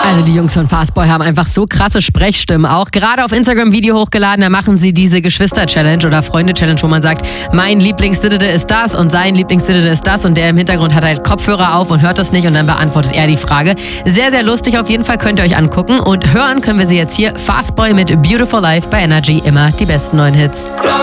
Also die Jungs von Fastboy haben einfach so krasse Sprechstimmen. Auch gerade auf Instagram Video hochgeladen, da machen sie diese Geschwister-Challenge oder Freunde-Challenge, wo man sagt, mein Lieblingsdiddede ist das und sein Lieblingsdiddede ist das und der im Hintergrund hat halt Kopfhörer auf und hört das nicht und dann beantwortet er die Frage. Sehr, sehr lustig auf jeden Fall, könnt ihr euch angucken und hören können wir sie jetzt hier. Fastboy mit Beautiful Life bei Energy, immer die besten neuen Hits.